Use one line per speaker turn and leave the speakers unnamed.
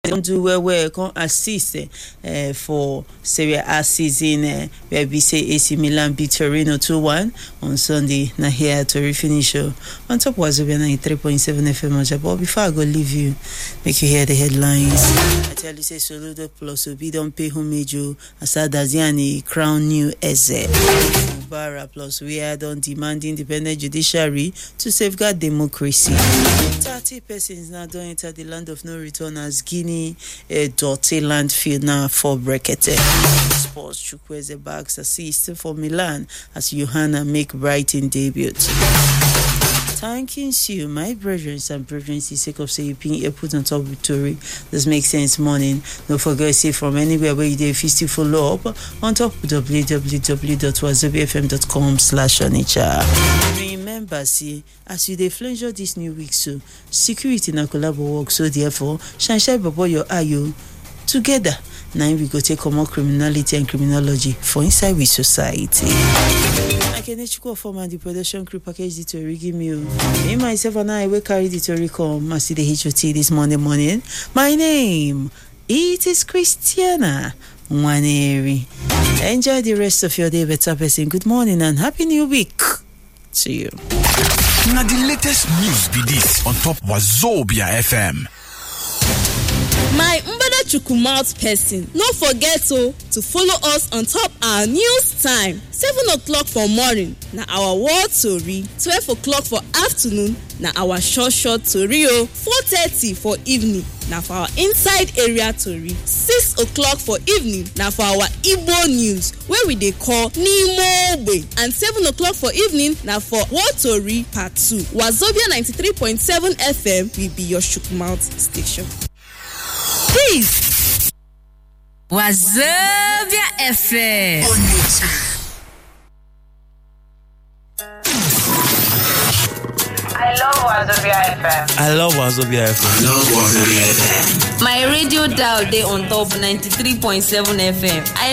don't do well come assist for Serie A season where we say AC Milan beat Torino 2-1 on Sunday. Now here to finish on top was 93.7 FM. But before I go leave you, make you hear the headlines. I tell you say Soludo Plus Obi don't pay homage Asad Aziani crown new Eze. Mubarak plus we are on demand independent judiciary to safeguard democracy. 30 persons now don't enter the land of no return as Guinea Dorte landfill now for Brekete. Sports Chukwueze backs assist for Milan as Johanna make writing debut. Thanking you, my brethren and brethren, the sake of saying you put on top victory. This makes sense morning. Don't forget to say from anywhere where you did to follow up on top www.wazobifm.com/onitsha. Remember, see, as you flange this new week, so security na collabo work, so therefore, shine before your eye together. Now we go take more criminality and criminology for inside with society. I can go for the production crew package the to give me. Me myself and I will carry the to come. I see the HOT this morning. My name is Christiana Waneri. Enjoy the rest of your day, better person. Good morning and happy new week to you.
Now the latest news be this on top Wazobia FM.
My Mbada Chukumouth person, no forget to follow us on top our news time. 7 o'clock for morning, na our world story. 12 o'clock for afternoon, na our short story. 4:30 for evening, na for our inside area story. 6 o'clock for evening, na for our Igbo news, where we dey call Nimobe. And 7 o'clock for evening, na for world story part 2. Wazobia 93.7 FM will be your Chukumouth station. Please. Wazobia FM.
I love Wazobia FM.
I love Wazobia FM.
I love Wazobia FM.
My radio dial day on top 93.7 FM. I